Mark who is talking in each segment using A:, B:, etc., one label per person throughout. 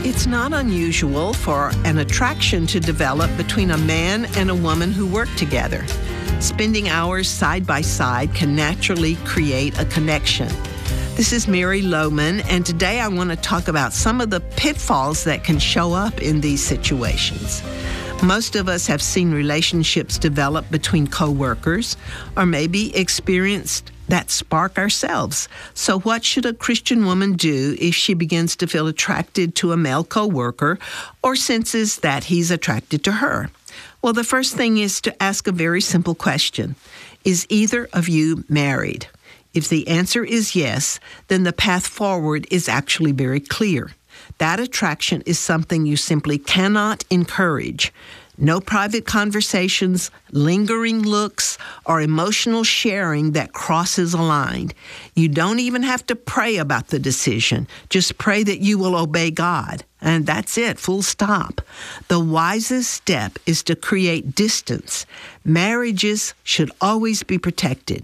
A: It's not unusual for an attraction to develop between a man and a woman who work together. Spending hours side by side can naturally create a connection. This is Mary Lohman, and today I want to talk about some of the pitfalls that can show up in these situations. Most of us have seen relationships develop between co-workers, or maybe experienced that spark ourselves. So what should a Christian woman do if she begins to feel attracted to a male co-worker or senses that he's attracted to her? Well, the first thing is to ask a very simple question. Is either of you married? If the answer is yes, then the path forward is actually very clear. That attraction is something you simply cannot encourage. No private conversations, lingering looks, or emotional sharing that crosses a line. You don't even have to pray about the decision. Just pray that you will obey God. And that's it, full stop. The wisest step is to create distance. Marriages should always be protected.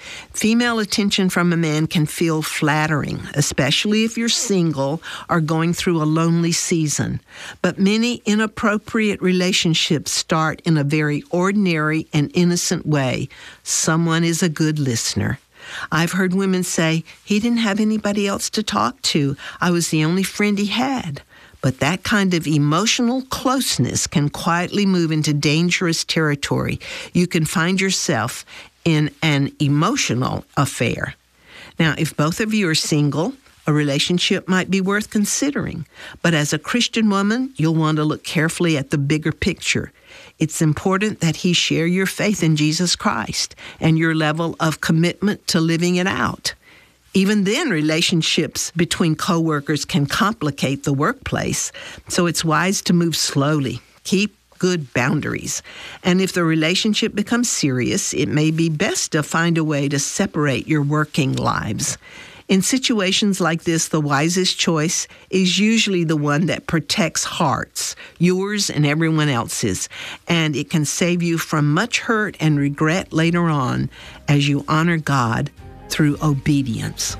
A: Female attention from a man can feel flattering, especially if you're single or going through a lonely season. But many inappropriate relationships start in a very ordinary and innocent way. Someone is a good listener. I've heard women say, he didn't have anybody else to talk to. I was the only friend he had. But that kind of emotional closeness can quietly move into dangerous territory. You can find yourself in an emotional affair. Now, if both of you are single, a relationship might be worth considering. But as a Christian woman, you'll want to look carefully at the bigger picture. It's important that he share your faith in Jesus Christ and your level of commitment to living it out. Even then, relationships between coworkers can complicate the workplace, so it's wise to move slowly. Keep good boundaries. And if the relationship becomes serious, it may be best to find a way to separate your working lives. In situations like this, the wisest choice is usually the one that protects hearts, yours and everyone else's, and it can save you from much hurt and regret later on as you honor God through obedience.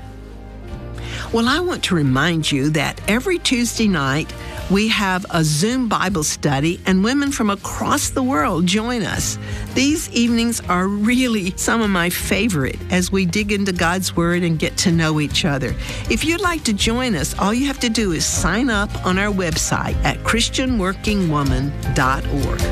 A: Well, I want to remind you that every Tuesday night we have a Zoom Bible study, and women from across the world join us. These evenings are really some of my favorite as we dig into God's Word and get to know each other. If you'd like to join us, all you have to do is sign up on our website at christianworkingwoman.org.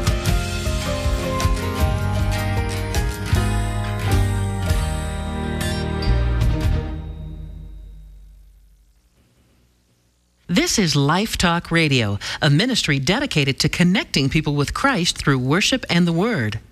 B: This is Life Talk Radio, a ministry dedicated to connecting people with Christ through worship and the Word.